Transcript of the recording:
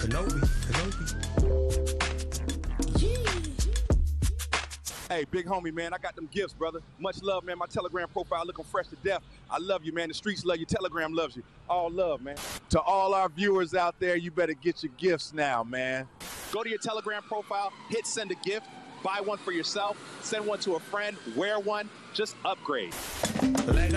Kenobi. Hey, big homie, man, I got them gifts, brother. Much love, man. My Telegram profile looking fresh to death. I love you, man. The streets love you. Telegram loves you. All love, man. To all our viewers out there, you better get your gifts now, man. Go to your Telegram profile, hit send a gift, buy one for yourself, send one to a friend, wear one, just upgrade. Leg